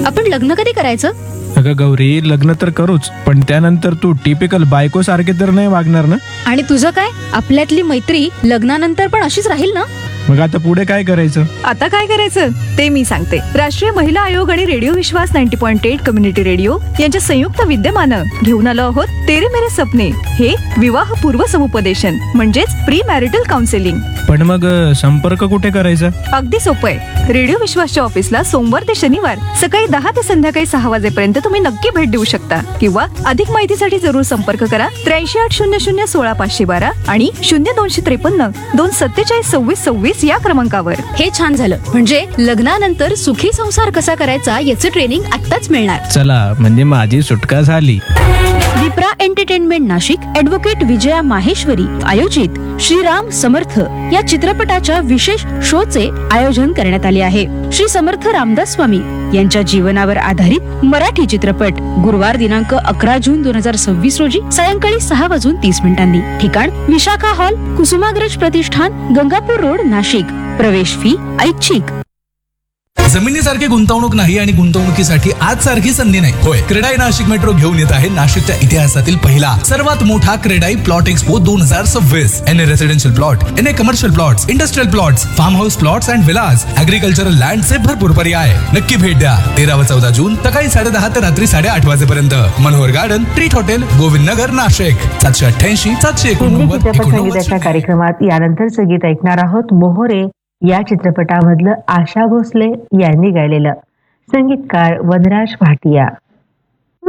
आपण लग्न कधी करायचं? अगं गौरी, लग्न तर करूच, पण त्यानंतर तू टिपिकल बायको सारखे तर नाही वागणार ना? आणि तुझं काय? आपल्यातली मैत्री लग्नानंतर पण अशीच राहील ना? मग आता पुढे काय करायचं? आता काय करायचं ते मी सांगते. राष्ट्रीय महिला आयोग आणि रेडिओ विश्वास 90.8 कम्युनिटी रेडिओ यांच्या संयुक्त विद्यमानं घेऊन आलो आहोत तेरे मेरे सपने, हे विवाह पूर्व समुपदेशन म्हणजेच प्री मॅरिटल काउन्सिलिंग. पण मग संपर्क कुठे करायचा? अगदी सोपं आहे. रेडिओ विश्वासच्या ऑफिसला सोमवार ते शनिवार सकाळी 10 ते संध्याकाळी 6 वाजेपर्यंत तुम्ही नक्की भेट देऊ शकता. किंवा अधिक माहितीसाठी जरूर संपर्क करा 8380016512 आणि 0253-2472626 या क्रमांकावर. हे छान झालं. म्हणजे लग्नानंतर सुखी संसार कसा करायचा याचं ट्रेनिंग आत्ताच मिळणार. चला, म्हणजे माझी सुटका झाली. विप्रा एंटरटेनमेंट नाशिक ॲडव्होकेट विजया माहेश्वरी आयोजित श्रीराम समर्थ या चित्रपटाच्या विशेष शोचे आयोजन करण्यात आले आहे. श्री समर्थ रामदास स्वामी यांच्या जीवनावर आधारित मराठी चित्रपट गुरुवार दिनांक 11 जून 2026 रोजी सायंकाळी 6:30 ठिकाण विशाखा हॉल, कुसुमाग्रज प्रतिष्ठान, गंगापूर रोड, नाशिक. प्रवेश फी ऐच्छिक. जमिनीसारखी गुंतवणूक नाही आणि गुंतवणुकीसाठी आज सारखी संधी नाही. होय, क्रेडाई नाशिक मेट्रो घेऊन येत आहे नाशिकच्या इतिहासातील पहिला सर्वात मोठा क्रेडाई प्लॉट एक्सपो 2026. एने रेसिडेन्शियल प्लॉट, एने commercial plots, industrial plots, form house plots and Vilas, agricultural लँडचे भरपूर पर्याय. नक्की भेट द्या. 13 व 14 जून सकाळी 10:30 ते रात्री 8:30 वाजेपर्यंत. Manohar garden, treat hotel, Govind Nagar, Nashik. 788-789-89. कार्यक्रमात यानंतरचं गीत ऐकणार आहोत. मोहरे या चित्रपटामधलं आशा भोसले यांनी गायलेलं. संगीतकार वनराज भाटिया.